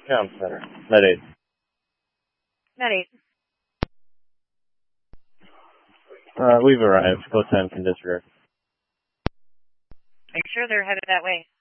Comm Center. Med 8. Med 8. We've arrived. Go time can disregard. Are you sure they're headed that way?